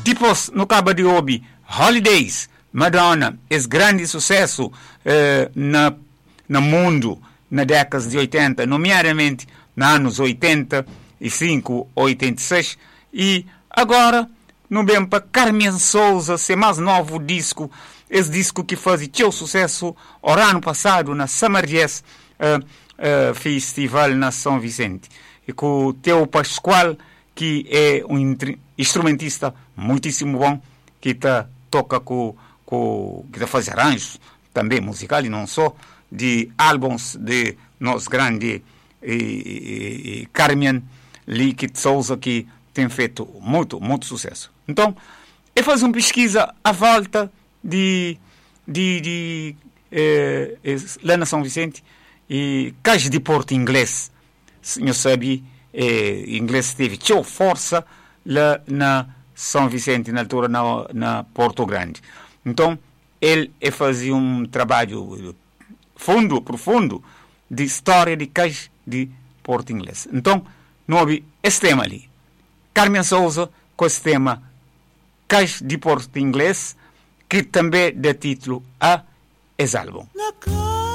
Depois, no cabo de Obi, Holidays, Madonna, esse grande sucesso no mundo na década de 80, nomeadamente nos anos 85, 86, e agora, no bem para Carmen Souza, seu mais novo disco, esse disco que fez seu sucesso o ano passado na Summer Jazz Festival na São Vicente, e com o Teo Pascoal, que é um instrumentista muitíssimo bom, que toca que faz arranjos também musical e não só de álbuns de nosso grande Carmen Liquid Souza, que tem feito muito sucesso. Então, eu faço uma pesquisa à volta lá na São Vicente, e Cais de Porto inglês, senhor sabe, inglês teve força lá na São Vicente, na altura na Porto Grande. Então, ele fazia um trabalho profundo de história de Cais de Porto inglês. Então, não houve esse tema ali. Carmen Souza com esse tema Cais de Porto inglês, que também dá título a esse álbum.